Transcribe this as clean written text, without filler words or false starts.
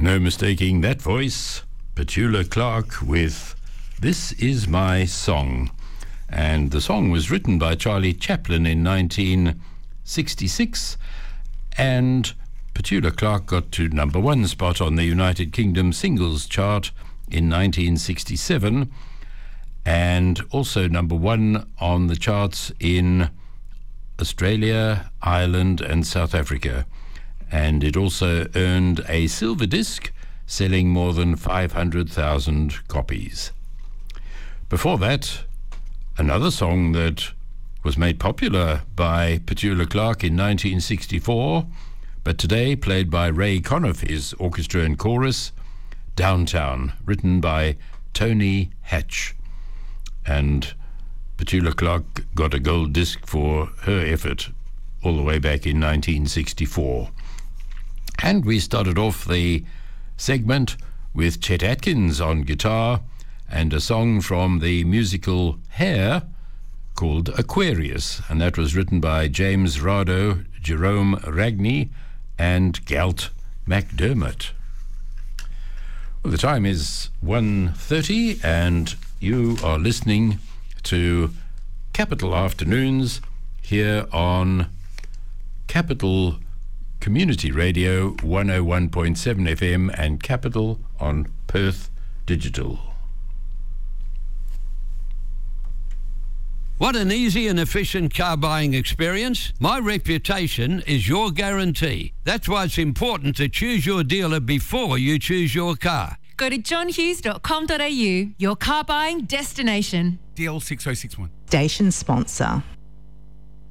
No mistaking that voice. Petula Clark with This Is My Song. And the song was written by Charlie Chaplin in 1966, and Petula Clark got to number one spot on the United Kingdom singles chart in 1967, and also number one on the charts in Australia, Ireland and South Africa. And it also earned a silver disc, selling more than 500,000 copies. Before that, another song that was made popular by Petula Clark in 1964, but today played by Ray Conniff Orchestra and Chorus, Downtown, written by Tony Hatch. And Petula Clark got a gold disc for her effort all the way back in 1964. And we started off the segment with Chet Atkins on guitar and a song from the musical Hair called Aquarius, and that was written by James Rado, Jerome Ragney and Galt McDermott. Well, the time is 1:30 and you are listening to Capital Afternoons here on Capital Community Radio 101.7 FM and Capital on Perth Digital. Want an easy and efficient car buying experience? My reputation is your guarantee. That's why it's important to choose your dealer before you choose your car. Go to johnhughes.com.au, your car buying destination. DL6061. Station sponsor.